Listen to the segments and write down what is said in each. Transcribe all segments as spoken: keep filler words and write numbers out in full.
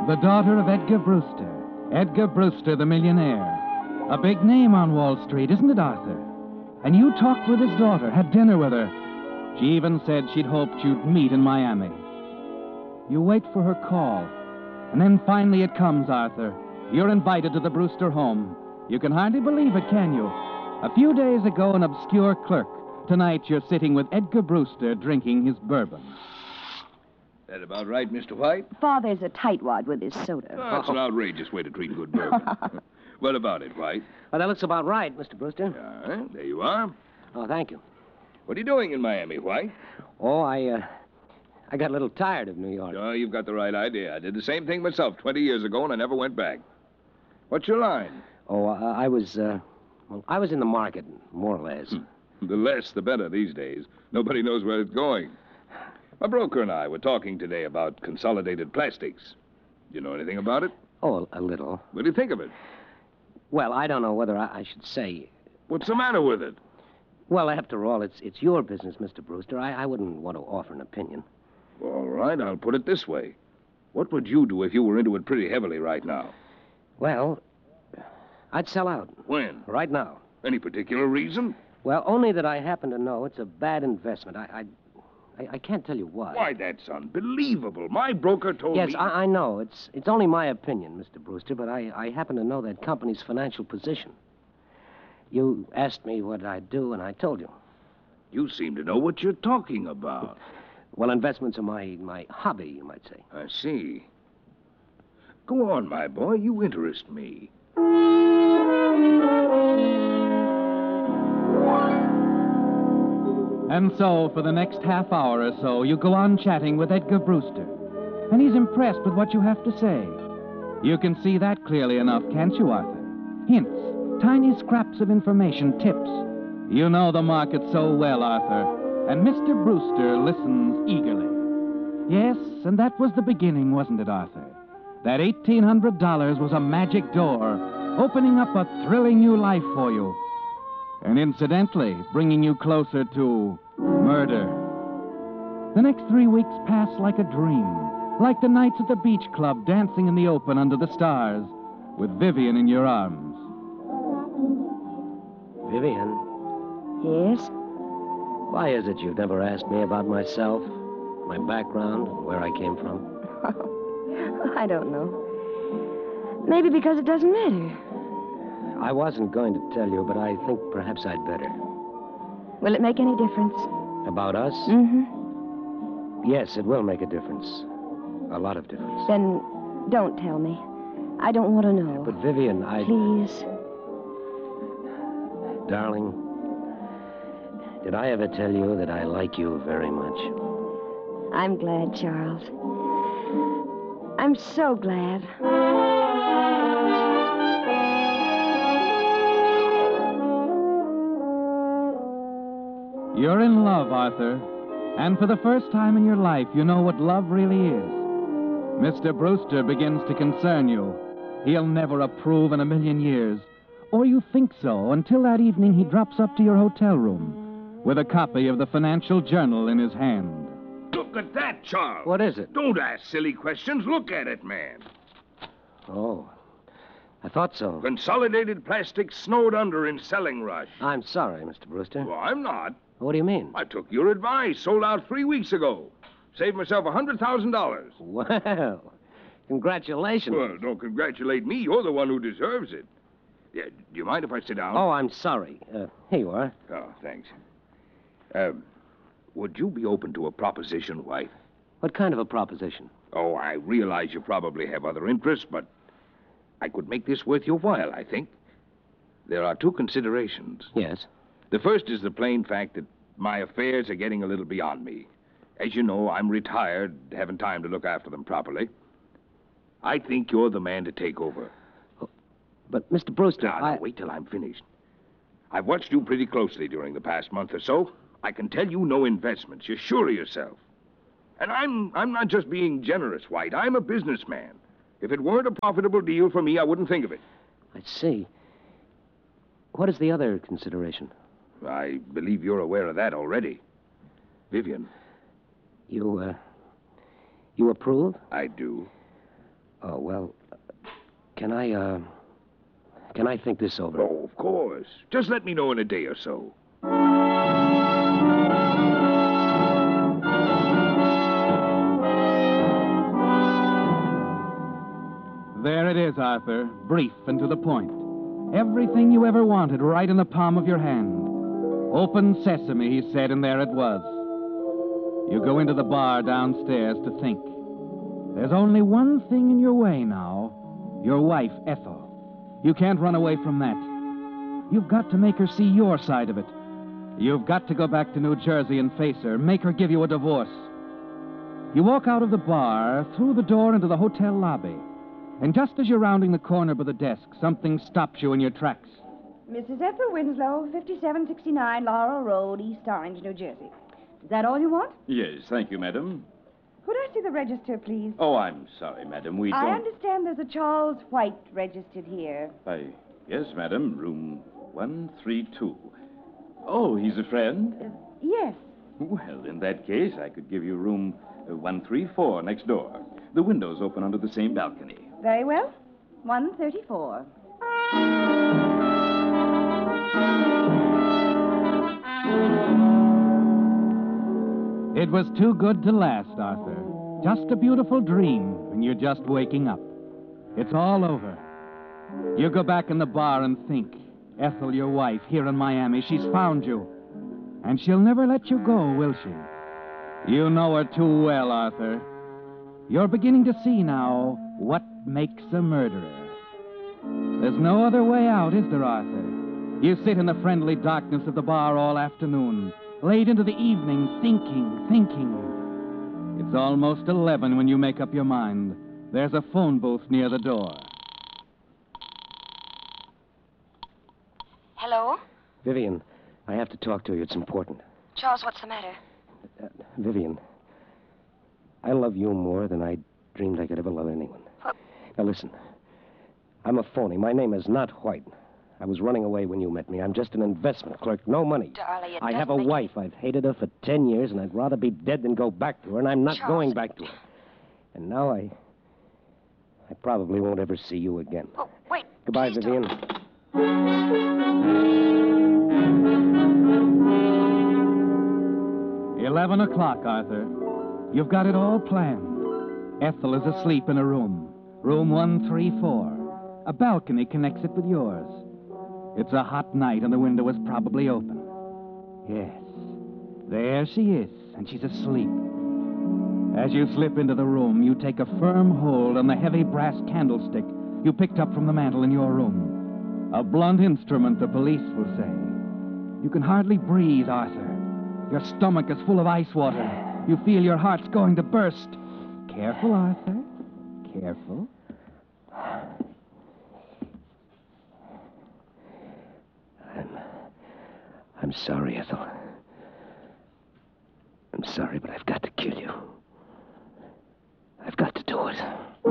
the daughter of Edgar Brewster. Edgar Brewster, the millionaire. A big name on Wall Street, isn't it, Arthur? And you talked with his daughter, had dinner with her. She even said she'd hoped you'd meet in Miami. You wait for her call, and then finally it comes, Arthur. You're invited to the Brewster home. You can hardly believe it, can you? A few days ago, an obscure clerk. Tonight, you're sitting with Edgar Brewster drinking his bourbon. That about right, Mister White? Father's a tightwad with his soda. Oh, that's an outrageous way to treat good bourbon. What about it, White? Well, that looks about right, Mister Brewster. Uh, there you are. Oh, thank you. What are you doing in Miami, White? Oh, I, uh, I got a little tired of New York. Oh, you've got the right idea. I did the same thing myself twenty years ago, and I never went back. What's your line? Oh, uh, I was, uh, well, I was in the market, more or less. The less, the better these days. Nobody knows where it's going. My broker and I were talking today about Consolidated Plastics. You know anything about it? Oh, a, a little. What do you think of it? Well, I don't know whether I, I should say. What's the matter with it? Well, after all, it's it's your business, Mister Brewster. I, I wouldn't want to offer an opinion. All right, I'll put it this way. What would you do if you were into it pretty heavily right now? Well, I'd sell out. When? Right now. Any particular reason? Well, only that I happen to know it's a bad investment. I I, I, I can't tell you why. Why, that's unbelievable. My broker told yes, me... Yes, I, I know. It's it's only my opinion, Mister Brewster, but I, I happen to know that company's financial position. You asked me what I'd do, and I told you. You seem to know what you're talking about. Well, investments are my, my hobby, you might say. I see. Go on, my boy. You interest me. And so, for the next half hour or so, you go on chatting with Edgar Brewster. And he's impressed with what you have to say. You can see that clearly enough, can't you, Arthur? Hints, tiny scraps of information, tips. You know the market so well, Arthur. And Mister Brewster listens eagerly. Yes, and that was the beginning, wasn't it, Arthur? That eighteen hundred dollars was a magic door, opening up a thrilling new life for you. And incidentally, bringing you closer to murder. The next three weeks pass like a dream, like the nights at the beach club dancing in the open under the stars, with Vivian in your arms. Vivian? Yes? Why is it you've never asked me about myself, my background, where I came from? I don't know. Maybe because it doesn't matter. I wasn't going to tell you, but I think perhaps I'd better. Will it make any difference? About us? Mm-hmm. Yes, it will make a difference. A lot of difference. Then don't tell me. I don't want to know. But, Vivian, I... Please. Darling, did I ever tell you that I like you very much? I'm glad, Charles. I'm so glad. You're in love, Arthur. And for the first time in your life, you know what love really is. Mister Brewster begins to concern you. He'll never approve in a million years. Or you think so, until that evening he drops up to your hotel room with a copy of the Financial Journal in his hand. Look at that, Charles. What is it? Don't ask silly questions. Look at it, man. Oh, I thought so. Consolidated Plastics snowed under in selling rush. I'm sorry, Mister Brewster. Well, I'm not. What do you mean? I took your advice. Sold out three weeks ago. Saved myself one hundred thousand dollars. Well, congratulations. Well, don't congratulate me. You're the one who deserves it. Yeah, do you mind if I sit down? Oh, I'm sorry. Uh, here you are. Oh, thanks. Um, would you be open to a proposition, White? What kind of a proposition? Oh, I realize you probably have other interests, but I could make this worth your while, I think. There are two considerations. Yes? The first is the plain fact that my affairs are getting a little beyond me. As you know, I'm retired, haven't time to look after them properly. I think you're the man to take over. But, Mister Brewster, Now, I... now, wait till I'm finished. I've watched you pretty closely during the past month or so. I can tell you no investments. You're sure of yourself. And I'm I'm not just being generous, White. I'm a businessman. If it weren't a profitable deal for me, I wouldn't think of it. I see. What is the other consideration? I believe you're aware of that already. Vivian. You, uh... You approve? I do. Oh, Can I, uh... Can I think this over? Oh, of course. Just let me know in a day or so. There it is, Arthur. Brief and to the point. Everything you ever wanted right in the palm of your hand. Open sesame, he said, and there it was. You go into the bar downstairs to think. There's only one thing in your way now. Your wife, Ethel. You can't run away from that. You've got to make her see your side of it. You've got to go back to New Jersey and face her. Make her give you a divorce. You walk out of the bar, through the door into the hotel lobby. And just as you're rounding the corner by the desk, something stops you in your tracks. Missus Ethel Winslow, fifty-seven sixty-nine Laurel Road, East Orange, New Jersey. Is that all you want? Yes, thank you, madam. Could I see the register, please? Oh, I'm sorry, madam. We I don't... understand there's a Charles White registered here. Why, yes, madam. Room one three two. Oh, he's a friend? Uh, yes. Well, in that case, I could give you room uh, one three four next door. The windows open onto the same balcony. Very well. one thirty-four. It was too good to last, Arthur. Just a beautiful dream, and you're just waking up. It's all over. You go back in the bar and think. Ethel, your wife, here in Miami, she's found you. And she'll never let you go, will she? You know her too well, Arthur. You're beginning to see now what makes a murderer. There's no other way out, is there, Arthur? You sit in the friendly darkness of the bar all afternoon, late into the evening, thinking, thinking. It's almost eleven when you make up your mind. There's a phone booth near the door. Hello? Vivian, I have to talk to you. It's important. Charles, what's the matter? Uh, Vivian, I love you more than I dreamed I could ever love anyone. What? Now, listen. I'm a phony. My name is not White. I was running away when you met me. I'm just an investment clerk. No money. Darling, it I have a doesn't make wife. I've hated her for ten years, and I'd rather be dead than go back to her, and I'm not Charles. going back to her. And now I... I probably won't ever see you again. Oh, wait. Goodbye, please Vivian. don't. Eleven o'clock, Arthur. You've got it all planned. Ethel is asleep in a room. Room one three four. A balcony connects it with yours. It's a hot night and the window is probably open. Yes. There she is, and she's asleep. As you slip into the room, you take a firm hold on the heavy brass candlestick you picked up from the mantel in your room. A blunt instrument, the police will say. You can hardly breathe, Arthur. Your stomach is full of ice water. You feel your heart's going to burst. Careful, Arthur. Careful. I'm... I'm sorry, Ethel. I'm sorry, but I've got to kill you. I've got to do it.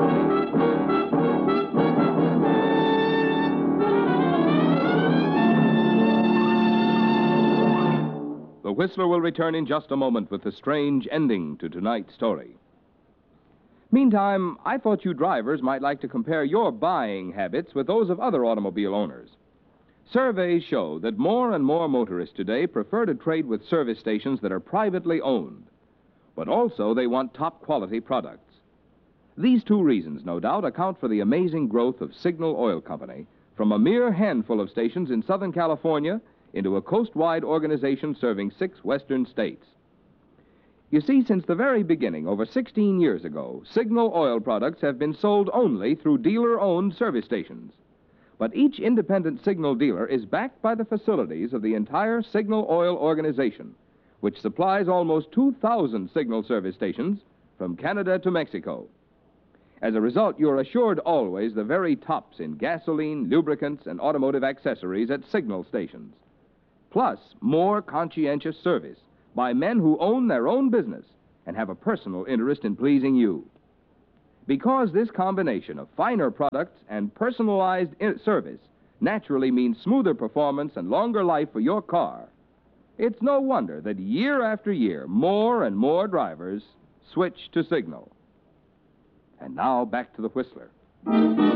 The Whistler will return in just a moment with the strange ending to tonight's story. Meantime, I thought you drivers might like to compare your buying habits with those of other automobile owners. Surveys show that more and more motorists today prefer to trade with service stations that are privately owned, but also they want top-quality products. These two reasons, no doubt, account for the amazing growth of Signal Oil Company from a mere handful of stations in Southern California into a coast-wide organization serving six western states. You see, since the very beginning, over sixteen years ago, Signal Oil products have been sold only through dealer-owned service stations. But each independent Signal dealer is backed by the facilities of the entire Signal Oil organization, which supplies almost two thousand Signal service stations from Canada to Mexico. As a result, you're assured always the very tops in gasoline, lubricants, and automotive accessories at Signal stations. Plus, more conscientious service by men who own their own business and have a personal interest in pleasing you. Because this combination of finer products and personalized service naturally means smoother performance and longer life for your car, it's no wonder that year after year, more and more drivers switch to Signal. And now back to the Whistler.